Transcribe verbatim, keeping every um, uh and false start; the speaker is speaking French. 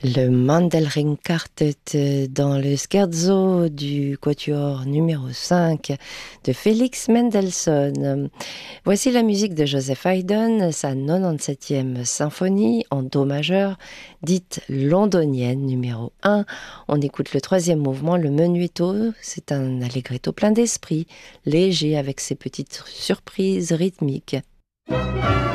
Le Mandelring Quartet euh, dans le scherzo du quatuor numéro cinq de Félix Mendelssohn. Voici la musique de Joseph Haydn, sa quatre-vingt-dix-septième symphonie en do majeur, dite londonienne numéro un. On écoute le troisième mouvement, le menuetto. C'est un allegretto plein d'esprit, léger avec ses petites surprises rythmiques.